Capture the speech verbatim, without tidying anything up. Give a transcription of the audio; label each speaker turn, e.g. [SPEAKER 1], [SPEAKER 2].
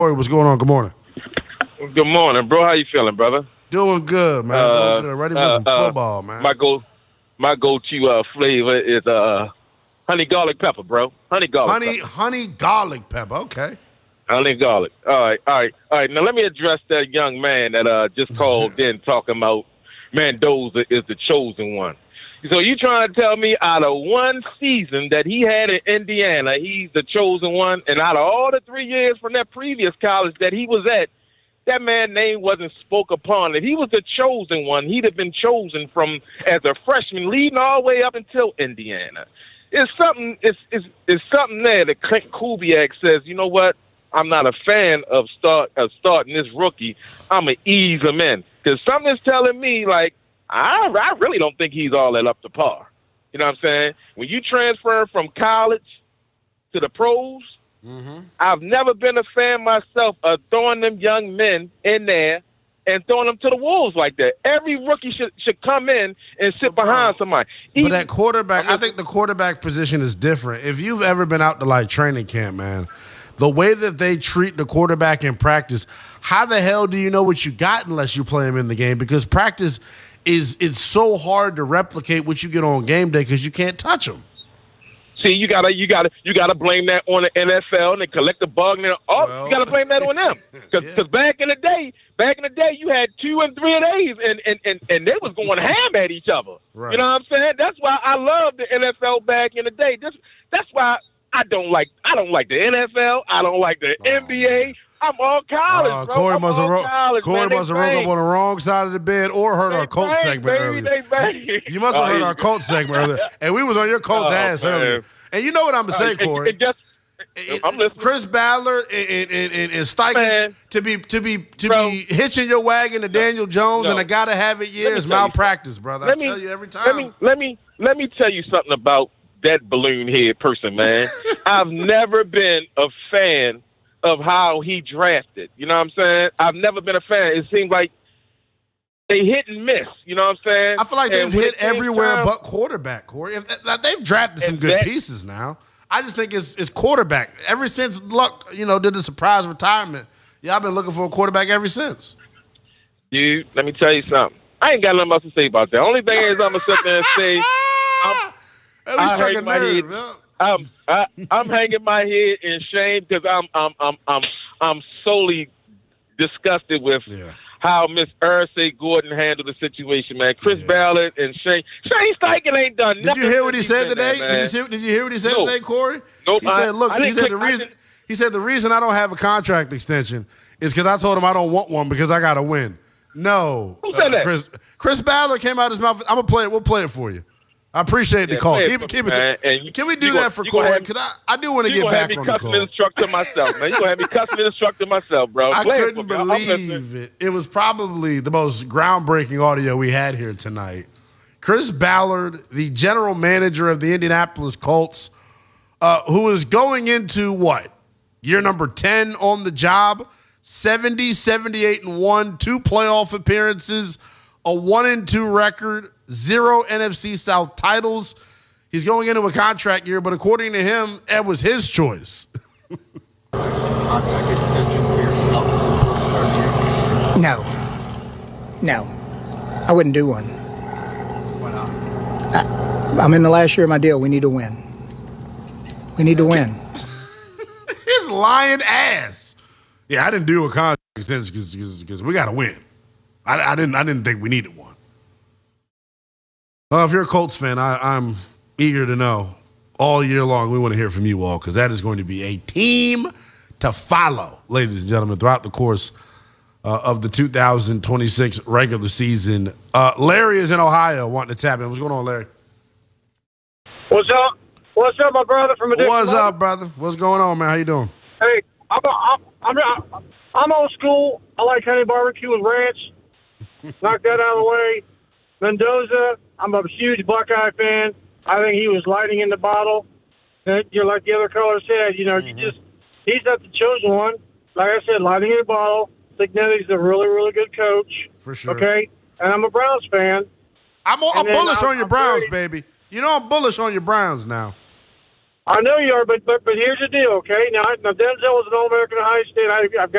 [SPEAKER 1] Corey, what's going on? Good morning.
[SPEAKER 2] Good morning, bro. How you feeling, brother?
[SPEAKER 1] Doing good, man.
[SPEAKER 2] Uh,
[SPEAKER 1] Doing good. Ready for
[SPEAKER 2] uh,
[SPEAKER 1] some
[SPEAKER 2] uh,
[SPEAKER 1] football, man.
[SPEAKER 2] My go, my go-to uh, flavor is uh, honey garlic pepper, bro. Honey garlic.
[SPEAKER 1] Honey,
[SPEAKER 2] pepper.
[SPEAKER 1] honey garlic pepper. Okay.
[SPEAKER 2] Honey garlic. All right, all right, all right. Now let me address that young man that uh just called in talking about Mendoza is the chosen one. So you trying to tell me out of one season that he had in Indiana, he's the chosen one, and out of all the three years from that previous college that he was at, that man's name wasn't spoke upon. If he was the chosen one, he'd have been chosen from as a freshman, leading all the way up until Indiana. It's something. It's it's, it's something there that Clint Kubiak says. You know what? I'm not a fan of start of starting this rookie. I'm gonna ease him in because something's telling me like. I, I really don't think he's all that up to par. You know what I'm saying? When you transfer from college to the pros, mm-hmm. I've never been a fan myself of throwing them young men in there and throwing them to the wolves like that. Every rookie should should come in and sit
[SPEAKER 1] but
[SPEAKER 2] behind
[SPEAKER 1] bro,
[SPEAKER 2] somebody.
[SPEAKER 1] Even, but that quarterback, I think the quarterback position is different. If you've ever been out to like training camp, man, the way that they treat the quarterback in practice, how the hell do you know what you got unless you play him in the game? Because practice – is it's so hard to replicate what you get on game day because you can't touch them.
[SPEAKER 2] See, you gotta, you gotta, you gotta blame that on the N F L and the collective bargaining. Oh, well, you gotta blame that on them because yeah. back in the day, back in the day, you had two and three of days, and and and, and they was going ham at each other. Right. You know what I'm saying? That's why I love the N F L back in the day. This, that's why I don't like, I don't like the N F L. I don't like the oh, N B A. Man. I'm all college, uh, bro.
[SPEAKER 1] Corey
[SPEAKER 2] I'm
[SPEAKER 1] must have ro-
[SPEAKER 2] college,
[SPEAKER 1] Corey
[SPEAKER 2] man.
[SPEAKER 1] must have rolled up on the wrong side of the bed or heard
[SPEAKER 2] they
[SPEAKER 1] our Colts
[SPEAKER 2] bang,
[SPEAKER 1] segment
[SPEAKER 2] baby,
[SPEAKER 1] earlier. You must have
[SPEAKER 2] oh,
[SPEAKER 1] heard our Colts segment earlier. And we was on your Colts oh, ass man. earlier. And you know what I'm going to say,
[SPEAKER 2] uh,
[SPEAKER 1] Corey?
[SPEAKER 2] It, it just, it, I'm listening.
[SPEAKER 1] Chris Ballard and, and, and, and Steichen to be to be to bro, be hitching your wagon to no, Daniel Jones no. and I gotta have it years malpractice, brother.
[SPEAKER 2] Let
[SPEAKER 1] I
[SPEAKER 2] me,
[SPEAKER 1] tell you every time.
[SPEAKER 2] Let me let me let me tell you something about that balloon head person, man. I've never been a fan of how he drafted. You know what I'm saying? I've never been a fan. It seems like they hit and miss. You know what I'm saying?
[SPEAKER 1] I feel like they've hit everywhere time, but quarterback, Corey. If, if, they've drafted some good
[SPEAKER 2] that,
[SPEAKER 1] pieces now. I just think it's, it's quarterback. Ever since Luck, you know, did the surprise retirement, yeah, I've been looking for a quarterback ever since.
[SPEAKER 2] Dude, let me tell you something. I ain't got nothing else to say about that. Only thing is I'm going to sit there and say, I'm,
[SPEAKER 1] At least I hang my nerve, head.
[SPEAKER 2] Yeah. I'm I, I'm hanging my head in shame because I'm I'm I'm I'm I'm solely disgusted with yeah. how Miss Ursay Gordon handled the situation, man. Chris yeah. Ballard and Shane Shane Steichen ain't done
[SPEAKER 1] did
[SPEAKER 2] nothing.
[SPEAKER 1] Did you hear what he said today?
[SPEAKER 2] There,
[SPEAKER 1] did, you see, did you hear what he said
[SPEAKER 2] no.
[SPEAKER 1] today, Corey?
[SPEAKER 2] Nope.
[SPEAKER 1] He I, said, "Look, he said
[SPEAKER 2] click,
[SPEAKER 1] the reason he said the reason I don't have a contract extension is because I told him I don't want one because I got to win." No,
[SPEAKER 2] who said uh, that?
[SPEAKER 1] Chris Chris Ballard came out his mouth. I'm gonna play it. We'll play it for you. I appreciate the
[SPEAKER 2] yeah,
[SPEAKER 1] call.
[SPEAKER 2] Keep
[SPEAKER 1] it, keep it.
[SPEAKER 2] And
[SPEAKER 1] can we do that for Corey? Because I, I do want to get back on the call.
[SPEAKER 2] You gonna have me custom instructor myself, man. You gonna have me custom instructor myself, bro.
[SPEAKER 1] I
[SPEAKER 2] Play
[SPEAKER 1] couldn't believe it. It was probably the most groundbreaking audio we had here tonight. Chris Ballard, the general manager of the Indianapolis Colts, uh, who is going into what? Year number ten on the job, seventy, seventy-eight and one, two playoff appearances, a one and two record, zero N F C South titles. He's going into a contract year, but according to him, that was his choice.
[SPEAKER 3] Contract extension for yourself?
[SPEAKER 4] No. No. I wouldn't do one.
[SPEAKER 3] Why not?
[SPEAKER 4] I, I'm in the last year of my deal. We need to win. We need to win.
[SPEAKER 1] His lying ass. Yeah, I didn't do a contract extension because we got to win. I, I didn't. I didn't think we needed one. Well, if you're a Colts fan, I, I'm eager to know all year long. We want to hear from you all because that is going to be a team to follow, ladies and gentlemen, throughout the course uh, of the two thousand twenty-six regular season. Uh, Larry is in Ohio wanting to tap in. What's going on, Larry?
[SPEAKER 5] What's up? What's up, my brother from a different
[SPEAKER 1] What's
[SPEAKER 5] mother?
[SPEAKER 1] up, brother? What's going on, man? How you doing?
[SPEAKER 5] Hey, I'm I'm I'm, I'm old school. I like honey barbecue and ranch. Knock that out of the way. Mendoza, I'm a huge Buckeye fan. I think he was lighting in the bottle. And you're like the other caller said, you know, mm-hmm. you just he's not the chosen one. Like I said, lighting in the bottle. Cignetti's a really, really good coach.
[SPEAKER 1] For sure.
[SPEAKER 5] Okay? And I'm a Browns fan.
[SPEAKER 1] I'm, I'm bullish
[SPEAKER 5] I'm,
[SPEAKER 1] on your
[SPEAKER 5] I'm
[SPEAKER 1] Browns,
[SPEAKER 5] very,
[SPEAKER 1] baby. You know I'm bullish on your Browns now.
[SPEAKER 5] I know you are, but but but here's the deal, okay? Now, now Denzel was an All-American at Ohio State. I, I've got